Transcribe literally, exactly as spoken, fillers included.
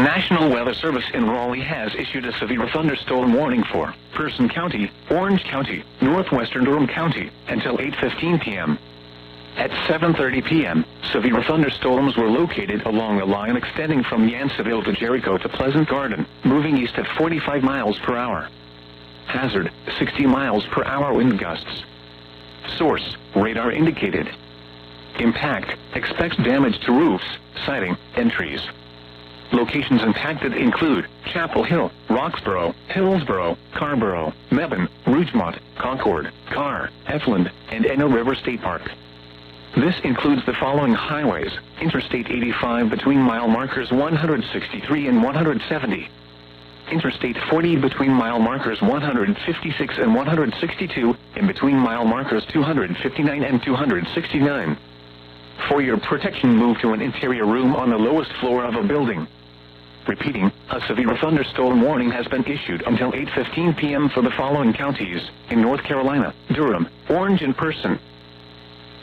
National Weather Service in Raleigh has issued a severe thunderstorm warning for Person County, Orange County, northwestern Durham County, until eight fifteen p m At seven thirty p m, severe thunderstorms were located along the line extending from Yanceyville to Jericho to Pleasant Garden, moving east at forty-five miles per hour. Hazard, sixty miles per hour wind gusts. Source, radar indicated. Impact, expects damage to roofs, siding, and trees. Locations impacted include Chapel Hill, Roxborough, Hillsborough, Carrboro, Mebane, Rougemont, Concord, Carr, Efland, and Eno River State Park. This includes the following highways: Interstate eighty-five between mile markers one hundred sixty-three and one hundred seventy. Interstate forty between mile markers one hundred fifty-six and one hundred sixty-two, and between mile markers two hundred fifty-nine and two hundred sixty-nine. For your protection, move to an interior room on the lowest floor of a building. Repeating, a severe thunderstorm warning has been issued until eight fifteen p m for the following counties in North Carolina: Durham, Orange and Person,